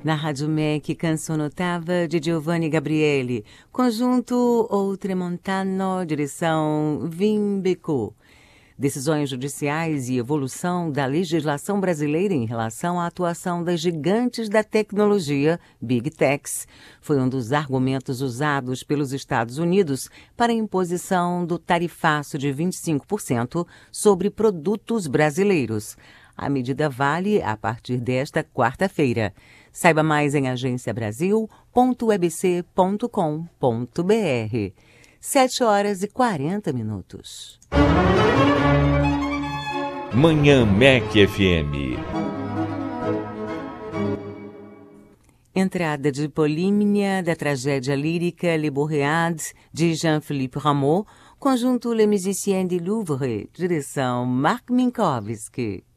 Na Rádio MEC, Canção Notava, de Giovanni Gabriele. Conjunto Oltremontano, direção Vimbeco. Decisões judiciais e evolução da legislação brasileira em relação à atuação das gigantes da tecnologia, Big Techs, foi um dos argumentos usados pelos Estados Unidos para a imposição do tarifaço de 25% sobre produtos brasileiros. A medida vale a partir desta quarta-feira. Saiba mais em agenciabrasil.ebc.com.br. 7h40. Manhã MEC FM. Entrada de Polímnia da tragédia lírica Le Bourreade, de Jean-Philippe Rameau, conjunto Les Musiciens du Louvre, direção Marc Minkowski.